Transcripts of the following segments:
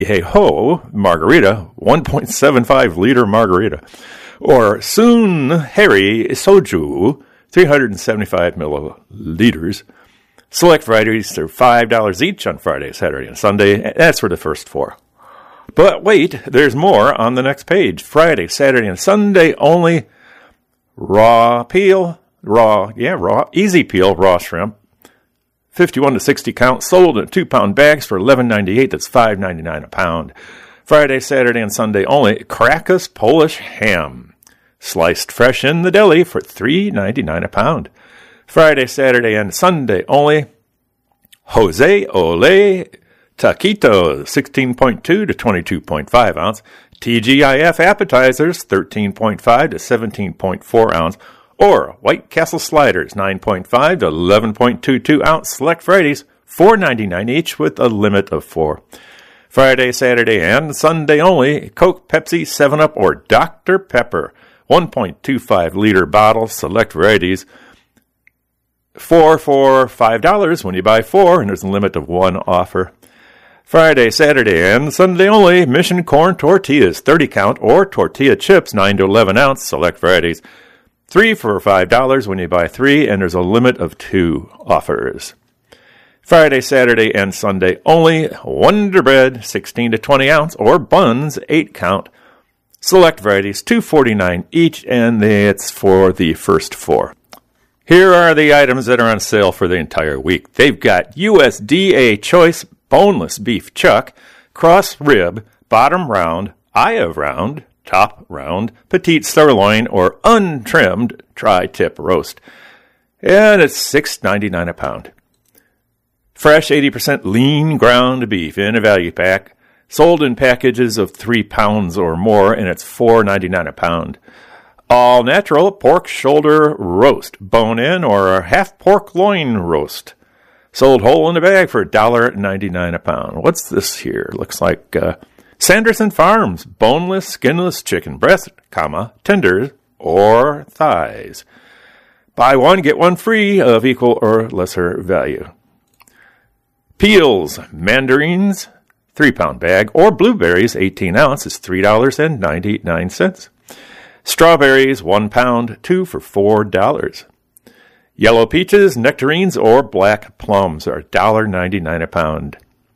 Yeho margarita, 1.75 liter margarita. Or Soon Harry Soju, 375 milliliters. Select varieties are $5 each on Friday, Saturday, and Sunday. That's for the first four. But wait, there's more on the next page. Friday, Saturday, and Sunday only. Easy peel, raw shrimp. 51 to 60 count, sold in 2-pound bags for $11.98. That's $5.99 a pound. Friday, Saturday, and Sunday only. Krakus Polish ham, sliced fresh in the deli for $3.99 a pound. Friday, Saturday, and Sunday only. Jose Ole Taquitos, 16.2 to 22.5 ounce. TGIF appetizers, 13.5 to 17.4 ounce. Or White Castle sliders, 9.5 to 11.22 ounce. Select varieties, $4.99 each with a limit of 4. Friday, Saturday, and Sunday only. Coke, Pepsi, 7-Up, or Dr. Pepper, 1.25 liter bottles. Select varieties, 4 for $5 when you buy 4, and there's a limit of 1 offer. Friday, Saturday, and Sunday only. Mission corn tortillas, 30 count, or tortilla chips, 9 to 11 ounce. Select varieties, 3 for $5 when you buy 3, and there's a limit of 2 offers. Friday, Saturday, and Sunday only. Wonder Bread, 16 to 20 ounce, or buns, 8 count. Select varieties, $2.49 each, and it's for the first 4. Here are the items that are on sale for the entire week. They've got USDA Choice boneless beef chuck, cross rib, bottom round, eye of round, top round, petite sirloin, or untrimmed tri-tip roast. And it's $6.99 a pound. Fresh 80% lean ground beef in a value pack, sold in packages of 3 pounds or more, and it's $4.99 a pound. All natural pork shoulder roast, bone-in or half pork loin roast. Sold whole in a bag for $1.99 a pound. What's this here? Looks like Sanderson Farms boneless, skinless chicken breast, tenders, or thighs. Buy one, get one free of equal or lesser value. Peels, mandarins, 3-pound bag, or blueberries, 18 ounce, is $3.99. Strawberries, 1 pound, 2 for $4. Yellow peaches, nectarines, or black plums are $1.99 a pound.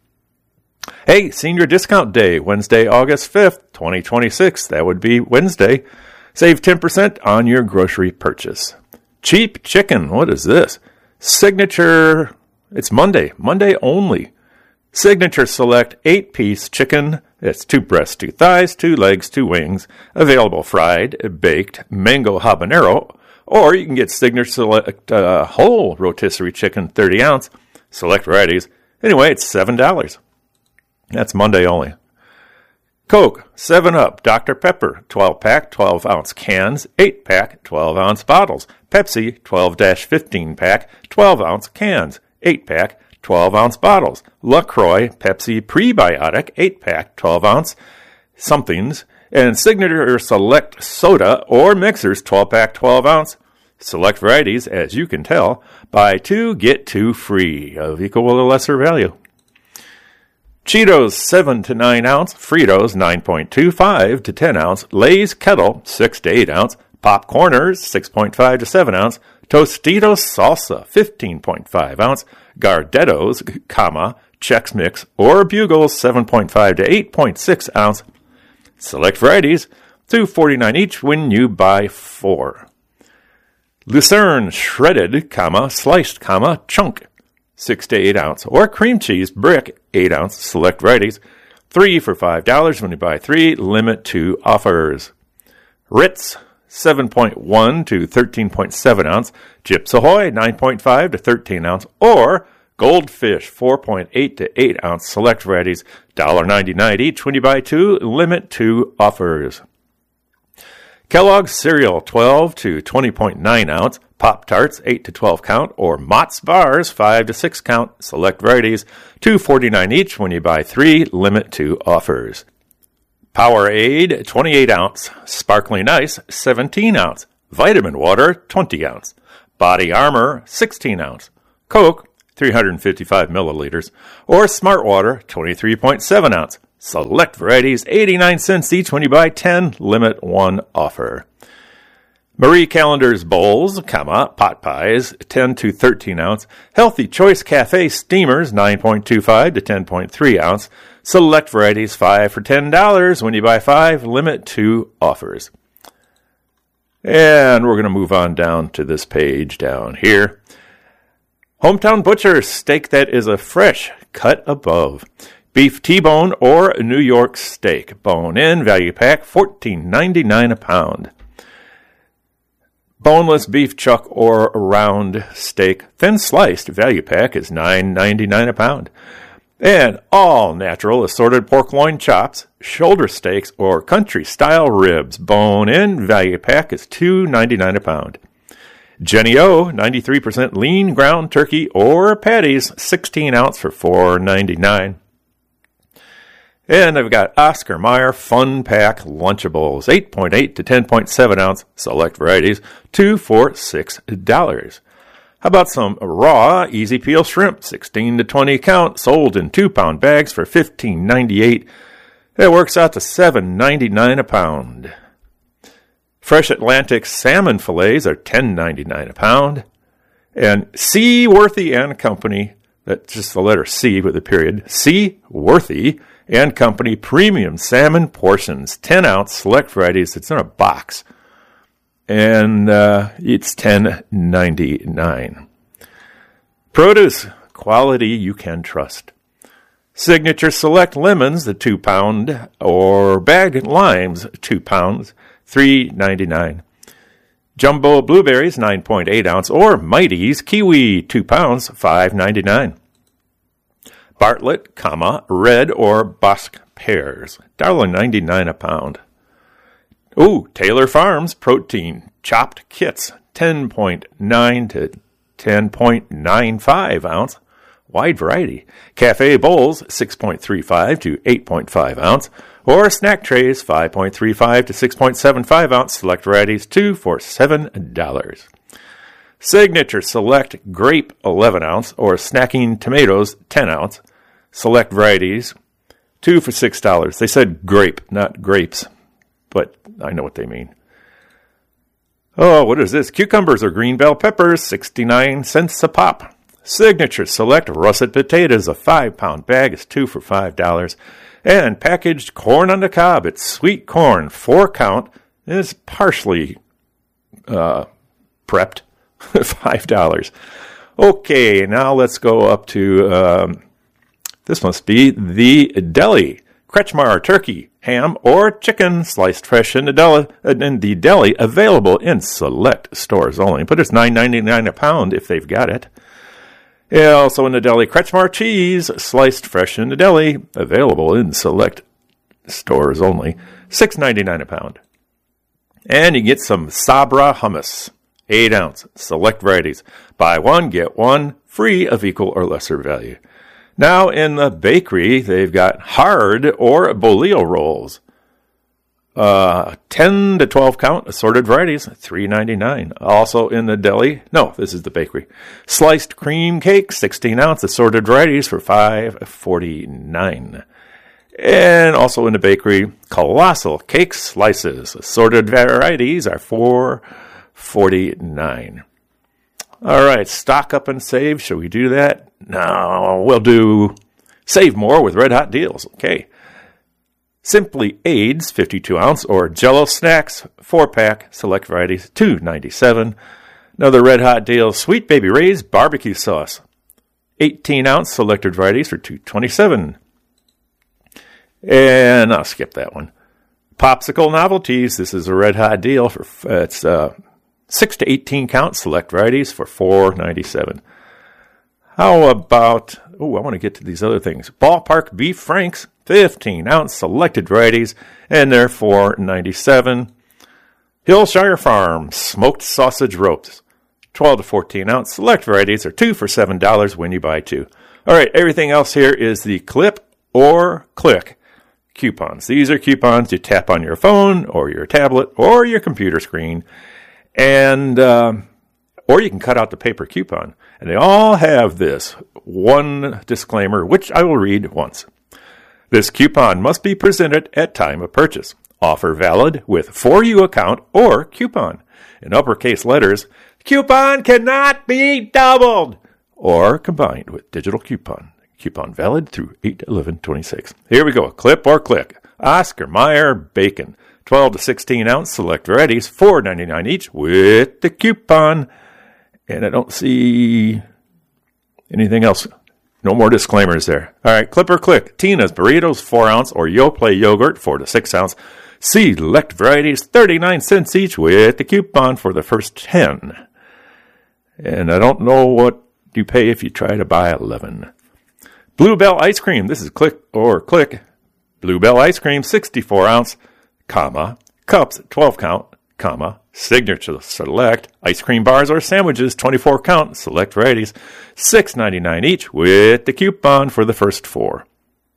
Hey, Senior Discount Day, Wednesday, August 5th, 2026. That would be Wednesday. Save 10% on your grocery purchase. Cheap chicken, what is this? Signature, it's Monday only. Signature Select 8-piece chicken. It's 2 breasts, 2 thighs, 2 legs, 2 wings. Available fried, baked, mango habanero. Or you can get Signature Select whole rotisserie chicken, 30 ounce. Select varieties. Anyway, it's $7. That's Monday only. Coke, 7-Up, Dr. Pepper, 12-pack, 12-ounce cans, 8-pack, 12-ounce bottles. Pepsi, 12-15-pack, 12-ounce cans, 8-pack, 12-ounce bottles. LaCroix Pepsi Prebiotic, 8-pack, 12-ounce somethings. And Signature Select Soda or Mixers, 12-pack, 12-ounce. Select varieties, as you can tell. Buy 2, get 2 free of equal or lesser value. Cheetos, 7 to 9 ounce. Fritos, 9.25 to 10 ounce. Lay's Kettle, 6 to 8 ounce. Popcorners, 6.5 to 7 ounce. Tostitos Salsa, 15.5 ounce. Gardettos, Chex Mix, or Bugles, 7.5 to 8.6 ounce. Select varieties, $2.49 each when you buy 4. Lucerne shredded, sliced, chunk, 6 to 8 ounce, or cream cheese brick, 8 ounce. Select varieties, 3 for $5 when you buy 3. Limit 2 offers. Ritz, 7.1 to 13.7 ounce. Chips Ahoy, 9.5 to 13 ounce, or Goldfish, 4.8 to 8 ounce. Select varieties, $1.99 each when you buy 2. Limit 2 offers. Kellogg's cereal, 12 to 20.9 ounce. Pop-Tarts, 8 to 12 count, or Mott's Bars, 5 to 6 count. Select varieties, $2.49 each when you buy 3. Limit 2 offers. Powerade, 28 ounce. Sparkling Ice, 17 ounce. Vitamin Water, 20 ounce. Body Armor, 16 ounce. Coke, 355 milliliters, or Smart Water, 23.7 ounce. Select varieties, 89 cents each when you buy 10. Limit 1 offer. Marie Callender's bowls, pot pies, 10 to 13 ounce. Healthy Choice Cafe steamers, 9.25 to 10.3 ounce. Select varieties, 5 for $10 when you buy 5. Limit 2 offers. And we're going to move on down to this page down here. Hometown Butcher, steak that is a fresh cut above. Beef T-bone or New York steak. Bone in, value pack, $14.99 a pound. Boneless beef chuck or round steak, thin sliced, value pack is $9.99 a pound. And all natural assorted pork loin chops, shoulder steaks, or country-style ribs. Bone in, value pack is $2.99 a pound. Jenny O, 93% lean ground turkey or patties, 16 ounce for $4.99. And I've got Oscar Mayer Fun Pack Lunchables, 8.8 to 10.7 ounce, select varieties, 2 for $6. How about some raw easy peel shrimp, 16 to 20 count, sold in 2-pound bags for $15.98. It works out to $7.99 a pound. Fresh Atlantic salmon fillets are $10.99 a pound. And Seaworthy and Company, that's just the letter C with a period, Seaworthy and Company premium salmon portions, 10 ounce, select varieties. It's in a box. And it's $10.99. Produce, quality you can trust. Signature Select lemons, the 2-pound, or bagged limes, 2 pounds, $3.99. Jumbo blueberries, 9.8 ounce, or Mighty's kiwi, 2 pounds, $5.99. Bartlett, red or Bosc pears, $1.99 a pound. Ooh, Taylor Farms protein chopped kits, 10.9 to 10.95 ounce, wide variety. Cafe bowls, 6.35 to 8.5 ounce, or snack trays, 5.35 to 6.75 ounce, select varieties, 2 for $7. Signature Select grape, 11 ounce, or snacking tomatoes, 10 ounce, select varieties, 2 for $6. They said grape, not grapes, but I know what they mean. Oh, what is this? Cucumbers or green bell peppers, 69 cents a pop. Signature Select russet potatoes, a 5-pound bag is 2 for $5. And packaged corn on the cob, it's sweet corn, 4 count, and it's partially prepped, $5. Okay, now let's go up to, this must be the deli. Kretschmar turkey, ham, or chicken, sliced fresh in the deli, available in select stores only. But it's $9.99 a pound if they've got it. Yeah, also in the deli, Kretschmar cheese, sliced fresh in the deli, available in select stores only, $6.99 a pound. And you get some Sabra hummus, 8 ounce, select varieties. Buy one, get one, free of equal or lesser value. Now in the bakery, they've got hard or bolillo rolls. 10 to 12 count, assorted varieties, $3.99. Also in the deli, no, this is the bakery. Sliced cream cake, 16 ounce, assorted varieties for $5.49. And also in the bakery, colossal cake slices, assorted varieties are $4.49. All right, stock up and save. Shall we do that? No, we'll do save more with red hot deals. Okay. Simply Aids, 52 ounce, or Jell-O Snacks, 4-pack, select varieties, $2.97. Another red hot deal, Sweet Baby Ray's barbecue sauce, 18 ounce, selected varieties for $2.27. And I'll skip that one. Popsicle Novelties, this is a red hot deal for it's 6 to 18 count, select varieties for $4.97. How about, I want to get to these other things. Ballpark Beef Franks, 15 ounce, selected varieties, and they're $4.97. Hillshire Farm smoked sausage ropes, 12 to 14 ounce, select varieties are 2 for $7 when you buy 2. All right, everything else here is the clip or click coupons. These are coupons you tap on your phone or your tablet or your computer screen, and or you can cut out the paper coupon. And they all have this one disclaimer, which I will read once. This coupon must be presented at time of purchase. Offer valid with For You account or coupon. In uppercase letters, coupon cannot be doubled or combined with digital coupon. Coupon valid through 8/11/26. Here we go. Clip or click. Oscar Mayer bacon. 12 to 16 ounce select varieties, $4.99 each with the coupon. And I don't see anything else. No more disclaimers there. All right, clip or click. Tina's Burritos, 4 ounce, or Yoplait yogurt, 4 to 6 ounce. Select varieties, 39 cents each with the coupon for the first 10. And I don't know what you pay if you try to buy 11. Bluebell ice cream. This is click or click. Bluebell ice cream, 64 ounce, comma, cups, 12 count, comma, signature select, ice cream bars or sandwiches, 24 count, select varieties, $6.99 each with the coupon for the first 4.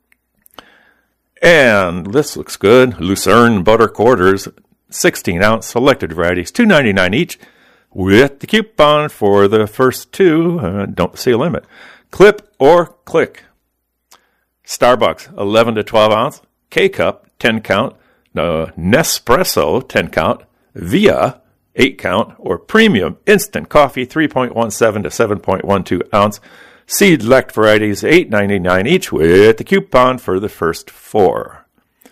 And this looks good. Lucerne butter quarters, 16 ounce, selected varieties, $2.99 each with the coupon for the first 2. Don't see a limit. Clip or click. Starbucks, 11 to 12 ounce, K-Cup, 10 count, Nespresso, 10 count, Via, 8 count, or Premium Instant Coffee, 3.17 to 7.12 ounce, select varieties, $8.99 each with the coupon for the first 4.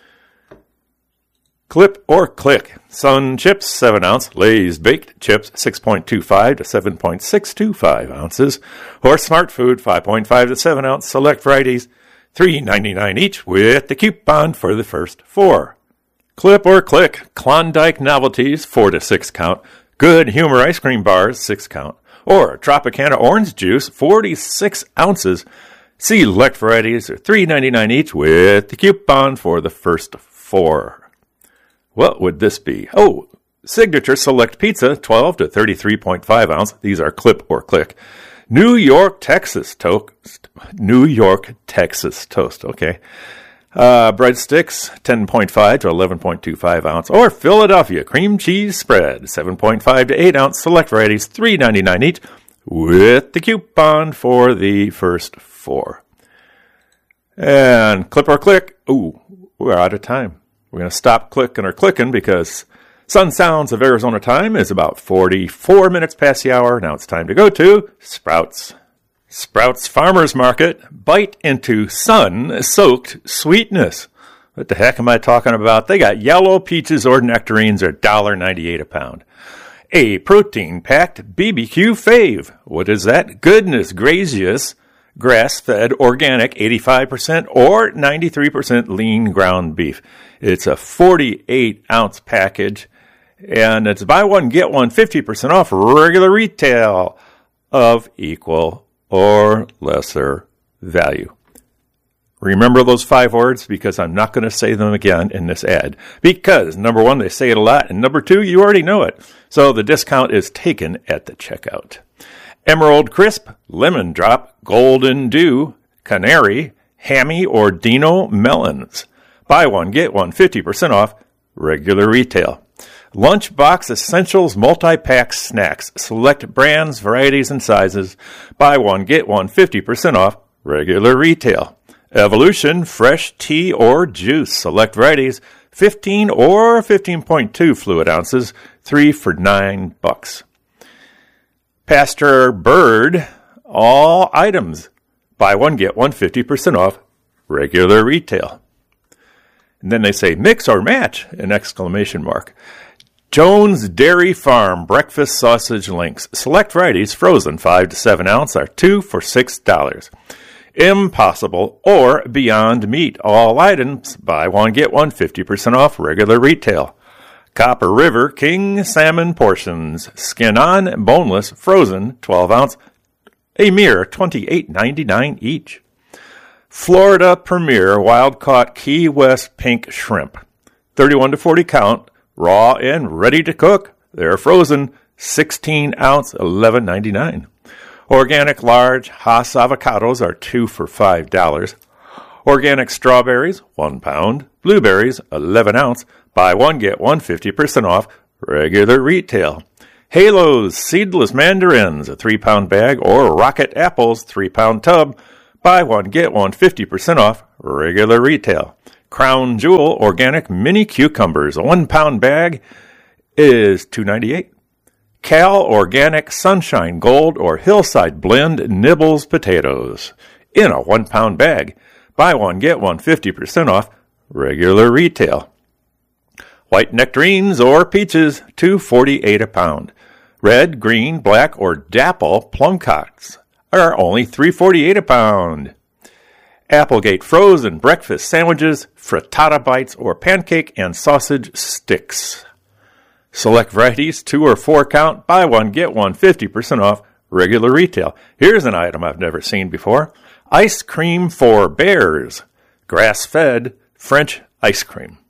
Clip or click. Sun Chips, 7 ounce. Lay's Baked Chips, 6.25 to 7.625 ounces. Or Smart Food, 5.5 to 7 ounce. Select varieties, $3.99 each with the coupon for the first 4. Clip or click. Klondike Novelties, 4 to 6 count. Good Humor Ice Cream Bars, 6 count. Or Tropicana Orange Juice, 46 ounces. Select varieties are $3.99 each with the coupon for the first 4. What would this be? Oh, Signature Select Pizza, 12 to 33.5 ounce. These are clip or click. New York, Texas toast. New York, Texas toast. Okay. Breadsticks, 10.5 to 11.25 ounce. Or Philadelphia cream cheese spread, 7.5 to 8 ounce. Select varieties, $3.99 each with the coupon for the first 4. And clip or click. Ooh, we're out of time. We're going to stop clicking because Sun Sounds of Arizona time is about 44 minutes past the hour. Now it's time to go to Sprouts. Sprouts Farmers Market. Bite into sun-soaked sweetness. What the heck am I talking about? They got yellow peaches or nectarines are $1.98 a pound. A protein-packed BBQ fave. What is that? Goodness gracious. Grass-fed, organic, 85% or 93% lean ground beef. It's a 48-ounce package, and it's buy one, get one, 50% off regular retail of equal or lesser value. Remember those 5 words because I'm not going to say them again in this ad. Because, number 1, they say it a lot, and number 2, you already know it. So the discount is taken at the checkout. Emerald Crisp, Lemon Drop, Golden Dew, Canary, Hammy, or Dino Melons. Buy one, get one, 50% off, regular retail. Lunchbox Essentials Multi-Pack Snacks. Select brands, varieties, and sizes. Buy one, get one, 50% off, regular retail. Evolution Fresh Tea or Juice. Select varieties, 15 or 15.2 fluid ounces, 3 for $9. Pastor Bird, all items. Buy one, get one, 50% off, regular retail. And then they say, mix or match, an exclamation mark. Jones Dairy Farm breakfast sausage links. Select varieties, frozen 5 to 7 ounce, are 2 for $6. Impossible or Beyond Meat, all items. Buy one, get one, 50% off, regular retail. Copper River King Salmon portions, skin on, boneless, frozen, 12 ounce, a mere $28.99 each. Florida Premier Wild Caught Key West Pink Shrimp, 31 to 40 count, raw and ready to cook. They're frozen, 16 ounce, $11.99. Organic large Hass avocados are 2 for $5. Organic strawberries, 1 pound. Blueberries, 11 ounce. Buy one, get one, 50% off, regular retail. Halo's Seedless Mandarins, a 3-pound bag, or Rocket Apples, 3-pound tub. Buy one, get one 50% off regular retail. Crown Jewel Organic Mini Cucumbers, a 1 pound bag is $2.98. Cal Organic Sunshine Gold or Hillside Blend Nibbles potatoes in a 1 pound bag. Buy one, get one 50% off regular retail. White nectarines or peaches, $2.48 a pound. Red, green, black, or dapple plum cocks are only $3.48 a pound. Applegate frozen breakfast sandwiches, frittata bites, or pancake and sausage sticks. Select varieties, 2 or 4 count. Buy one, get one 50% off regular retail. Here's an item I've never seen before. Ice cream for bears. Grass-fed French ice cream.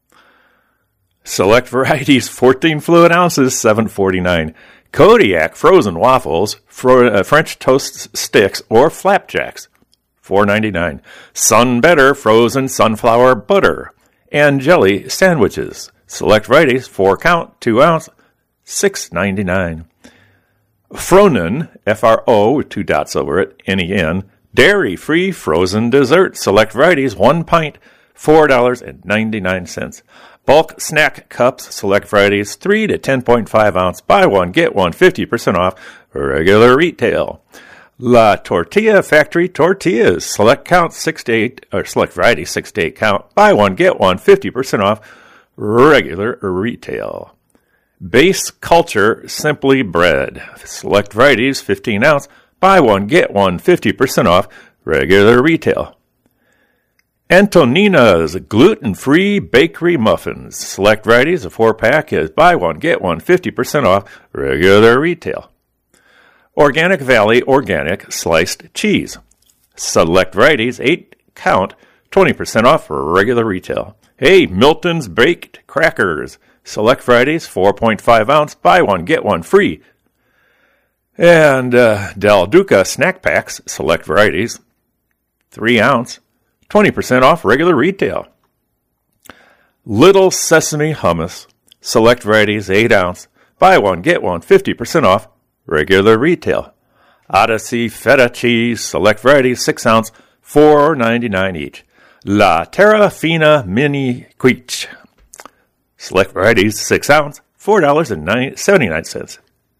Select varieties, 14 fluid ounces, $7.49. Kodiak frozen waffles, French toast sticks, or flapjacks, $4.99. Sun Better frozen sunflower butter and jelly sandwiches. Select varieties, 4 count, 2 ounce, $6.99. Fronen, F-R-O, with 2 dots over it, N-E-N, dairy-free frozen dessert. Select varieties, 1 pint, $4.99. Bulk snack cups, select varieties, 3 to 10.5 ounce. Buy one, get one 50% off regular retail. La Tortilla Factory Tortillas, select count 6 to 8, or select variety 6 to 8 count. Buy one, get one 50% off regular retail. Base Culture Simply Bread, select varieties 15 ounce. Buy one, get one 50% off regular retail. Antonina's gluten-free bakery muffins. Select varieties, a 4-pack is buy one, get one 50% off regular retail. Organic Valley Organic Sliced Cheese. Select varieties, 8 count, 20% off regular retail. Hey, Milton's Baked Crackers. Select varieties, 4.5 ounce, buy one, get one free. And Del Duca Snack Packs, select varieties, 3 ounce, 20% off regular retail. Little Sesame Hummus, select varieties, 8 ounce, buy one, get one 50% off regular retail. Odyssey Feta Cheese, select varieties, 6 ounce, $4.99 each. La Terra Fina Mini Quiche, select varieties, 6 ounce, $4.79.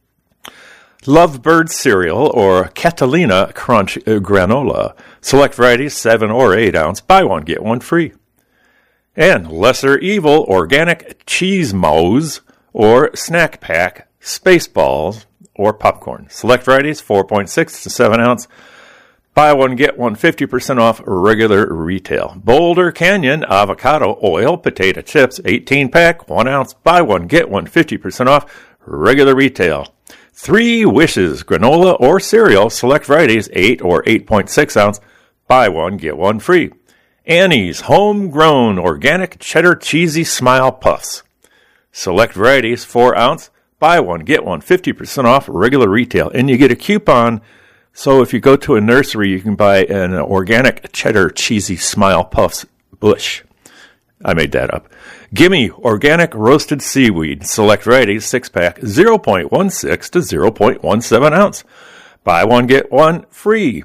Lovebird cereal or Catalina Crunch granola. Select varieties, 7 or 8 ounce. Buy one, get one free. And Lesser Evil organic cheese mouse or snack pack, Spaceballs or popcorn. Select varieties, 4.6 to 7 ounce. Buy one, get one 50% off regular retail. Boulder Canyon avocado oil potato chips, 18 pack, 1 ounce. Buy one, get one 50% off regular retail. 3 Wishes granola or cereal, select varieties, 8 or 8.6 ounce. Buy one, get one free. Annie's homegrown organic cheddar cheesy smile puffs. Select varieties, 4 ounce. Buy one, get one 50% off regular retail. And you get a coupon, so if you go to a nursery, you can buy an organic cheddar cheesy smile puffs bush. I made that up. Gimme organic roasted seaweed, select varieties, 6-pack, 0.16 to 0.17 ounce. Buy one, get one free.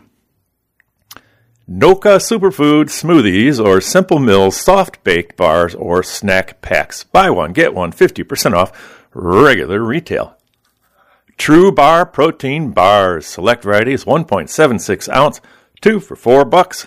Noka Superfood smoothies or Simple Mills soft baked bars or snack packs. Buy one, get one 50% off regular retail. True Bar protein bars, select varieties, 1.76 ounce, 2 for $4.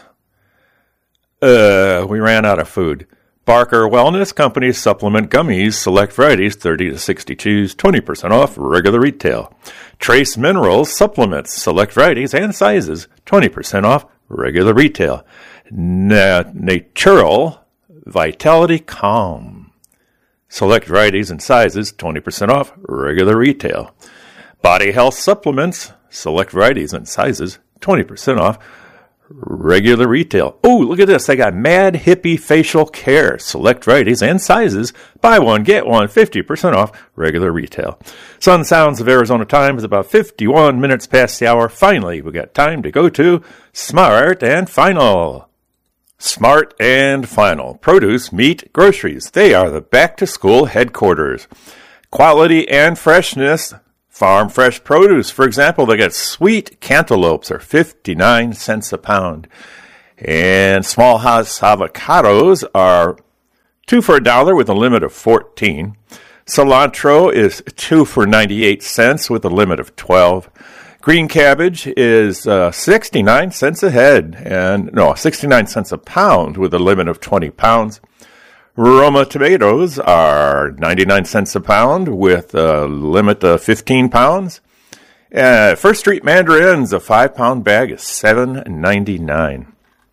We ran out of food. Barker Wellness Company supplement gummies, select varieties, 30 to 60 chews, 20% off regular retail. Trace Minerals supplements, select varieties and sizes, 20% off regular retail. Natural Vitality Calm, select varieties and sizes, 20% off regular retail. Body Health Supplements, select varieties and sizes, 20% off regular retail. Oh, look at this. They got Mad Hippie Facial Care. Select varieties and sizes. Buy one, get one, 50% off regular retail. Sun Sounds of Arizona time is about 51 minutes past the hour. Finally, we got time to go to Smart and Final. Smart and Final. Produce, meat, groceries. They are the back-to-school headquarters. Quality and freshness Farm fresh produce, for example, they got sweet cantaloupes are 59 cents a pound. And small house avocados are 2 for $1 with a limit of 14. Cilantro is 2 for 98 cents with a limit of 12. Green cabbage is 69 cents a head, 69 cents a pound with a limit of 20 pounds. Roma tomatoes are 99 cents a pound with a limit of 15 pounds. First Street mandarins, a 5-pound bag is $7.99.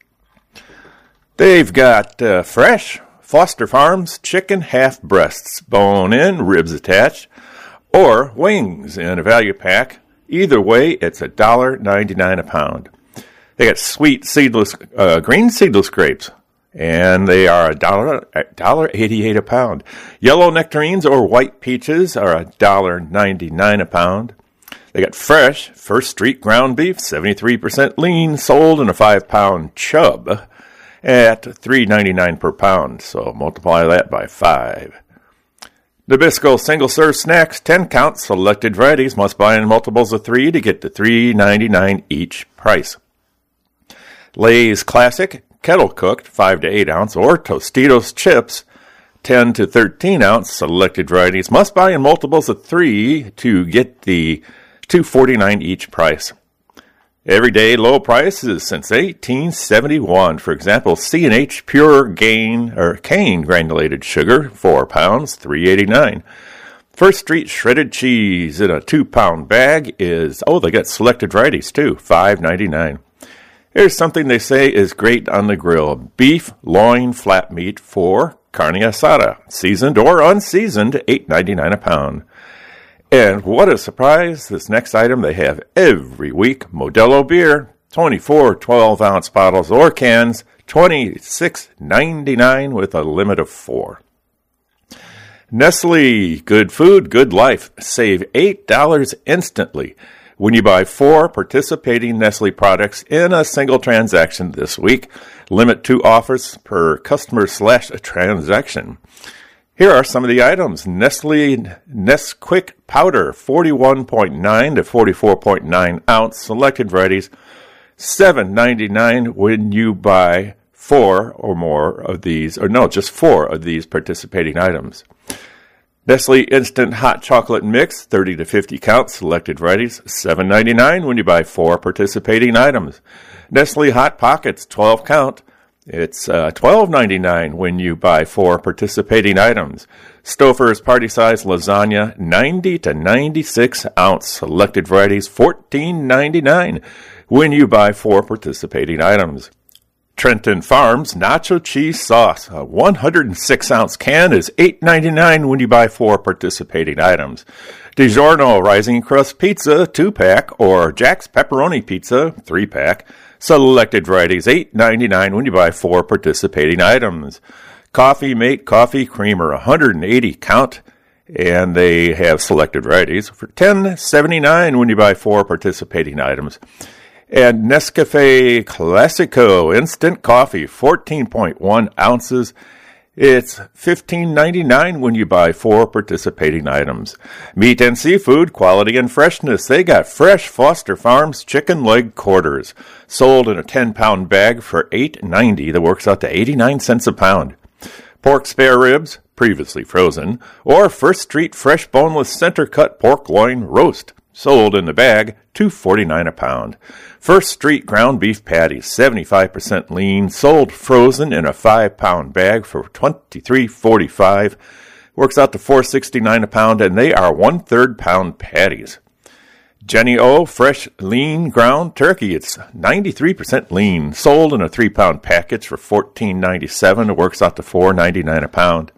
They've got fresh Foster Farms chicken half breasts, bone in, ribs attached, or wings in a value pack. Either way, it's $1.99 a pound. They got sweet seedless, green seedless grapes, and they are $1.88 a pound. Yellow nectarines or white peaches are $1.99 a pound. They got fresh First Street ground beef, 73% lean, sold in a 5-pound chub at $3.99 per pound. So multiply that by 5. Nabisco single-serve snacks, 10-count, selected varieties, must buy in multiples of 3 to get the $3.99 each price. Lay's Classic, kettle-cooked, 5 to 8 ounce, or Tostitos chips, 10 to 13 ounce, selected varieties, must buy in multiples of 3 to get the $2.49 each price. Everyday low prices since 1871. For example, C&H Pure Cane granulated sugar, 4 pounds, $3.89. First Street shredded cheese in a 2-pound bag is, they got selected varieties too, $5.99. Here's something they say is great on the grill. Beef loin flat meat for carne asada, seasoned or unseasoned, $8.99 a pound. And what a surprise, this next item they have every week, Modelo beer, 24 12-ounce bottles or cans, $26.99 with a limit of 4. Nestle, good food, good life. Save $8 instantly when you buy 4 participating Nestle products in a single transaction this week. Limit 2 offers per customer/transaction. Here are some of the items. Nestle Nesquik powder, 41.9 to 44.9 ounce, selected varieties, $7.99 when you buy 4 or more of these, just 4 of these participating items. Nestle Instant Hot Chocolate Mix, 30 to 50 count, selected varieties, $7.99 when you buy 4 participating items. Nestle Hot Pockets, 12 count, it's $12.99 when you buy 4 participating items. Stouffer's Party Size Lasagna, 90 to 96 ounce, selected varieties, $14.99 when you buy 4 participating items. Trenton Farms Nacho Cheese Sauce, a 106 ounce can is $8.99 when you buy 4 participating items. DiGiorno Rising Crust Pizza 2-pack or Jack's Pepperoni Pizza 3-pack, selected varieties, $8.99 when you buy 4 participating items. Coffee Mate Coffee Creamer, 180 count, and they have selected varieties for $10.79 when you buy 4 participating items. And Nescafe Classico Instant Coffee, 14.1 ounces. It's $15.99 when you buy 4 participating items. Meat and seafood, quality and freshness. They got fresh Foster Farms chicken leg quarters, sold in a 10-pound bag for $8.90. That works out to 89 cents a pound. Pork spare ribs, previously frozen, or First Street fresh boneless center-cut pork loin roast, sold in the bag, $2.49 a pound. First Street ground beef patties, 75% lean, sold frozen in a 5-pound bag for $23.45. Works out to $4.69 a pound, and they are 1/3 pound patties. Jenny O fresh lean ground turkey, it's 93% lean, sold in a 3-pound package for $14.97. It works out to $4.99 a pound.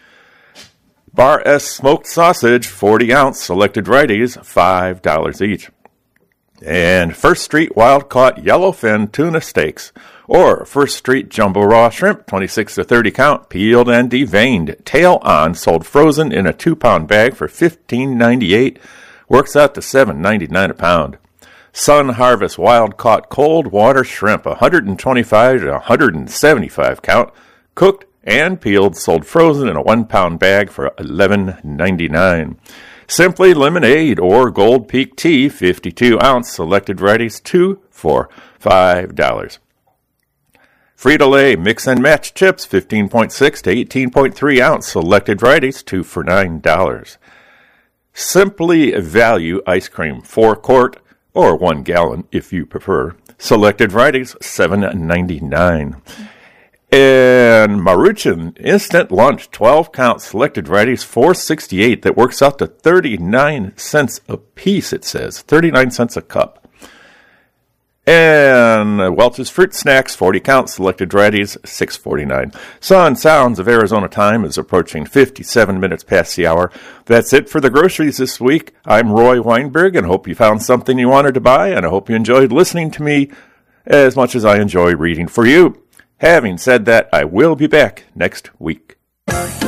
Bar S smoked sausage, 40 ounce, selected varieties, $5 each. And First Street wild-caught yellowfin tuna steaks, or First Street jumbo raw shrimp, 26 to 30 count, peeled and deveined, tail on, sold frozen in a 2-pound bag for $15.98. Works out to $7.99 a pound. Sun Harvest wild-caught cold water shrimp, 125 to 175 count, cooked and peeled, sold frozen in a 1-pound bag for $11.99. Simply Lemonade or Gold Peak Tea, 52-ounce, selected varieties, 2 for $5. Frito-Lay Mix and Match chips, 15.6 to 18.3 ounce, selected varieties, 2 for $9. Simply Value ice cream, 4-quart or 1 gallon if you prefer, selected varieties, $7.99. And Maruchan Instant Lunch, 12-count, selected varieties, $4.68. That works out to 39 cents a piece, it says. 39 cents a cup. And Welch's Fruit Snacks, 40-count, selected varieties, $6.49. Sun Sounds of Arizona time is approaching 57 minutes past the hour. That's it for the groceries this week. I'm Roy Weinberg, and hope you found something you wanted to buy, and I hope you enjoyed listening to me as much as I enjoy reading for you. Having said that, I will be back next week.